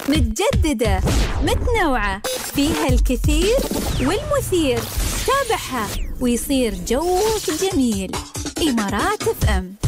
متجددة، متنوعة، فيها الكثير والمثير. تابعها ويصير جوك جميل. إمارات FM.